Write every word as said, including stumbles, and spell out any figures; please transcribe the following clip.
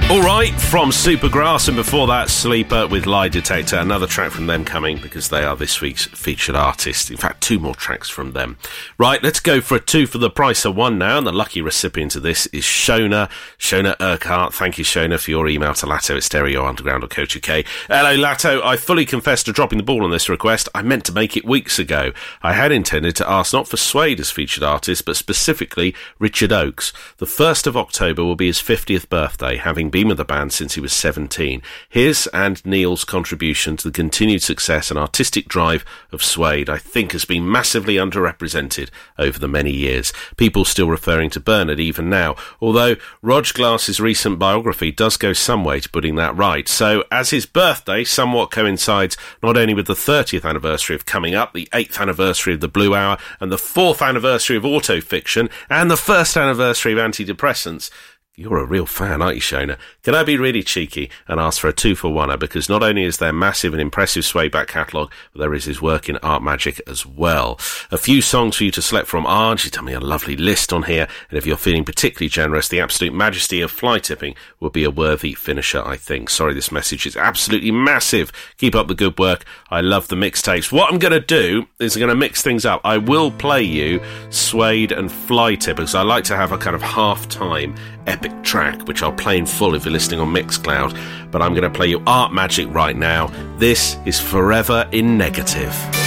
All right, from Supergrass, and before that, Sleeper with Lie Detector. Another track from them coming because they are this week's featured artist. In fact, two more tracks from them. Right, let's go for a two for the price of one now, and the lucky recipient of this is Shona. Shona Urquhart. Thank you, Shona, for your email to Latto at stereo underground dot co dot U K. Hello, Latto. I fully confess to dropping the ball on this request. I meant to make it weeks ago. I had intended to ask not for Suede as featured artist, but specifically Richard Oakes. The first of October will be his fiftieth birthday, having been with the band since he was seventeen. His and Neil's contribution to the continued success and artistic drive of Suede, I think, has been massively underrepresented over the many years. People still referring to Bernard even now, although Rog Glass's recent biography does go some way to putting that right. So, as his birthday somewhat coincides not only with the thirtieth anniversary of Coming Up, the eighth anniversary of The Blue Hour, and the fourth anniversary of Autofiction, and the first anniversary of Antidepressants, you're a real fan, aren't you, Shona? Can I be really cheeky and ask for a two-for-oneer? Because not only is there massive and impressive Suede back catalogue, but there is his work in Art Magic as well. A few songs for you to select from are, she's done me a lovely list on here, and if you're feeling particularly generous, the absolute majesty of Fly Tipping would be a worthy finisher, I think. Sorry, this message is absolutely massive. Keep up the good work. I love the mixtapes. What I'm going to do is I'm going to mix things up. I will play you Suede and Fly Tipper, because I like to have a kind of half-time epic track, which I'll play in full if you're listening on Mixcloud, but I'm going to play you Art Magic right now. This is Forever in Negative.